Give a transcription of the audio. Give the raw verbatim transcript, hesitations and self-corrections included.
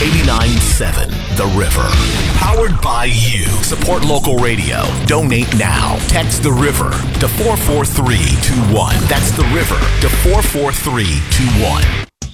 eighty-nine point seven The River. Powered by you. Support local radio. Donate now. Text The River to four four three two one. That's The River to four four three two one.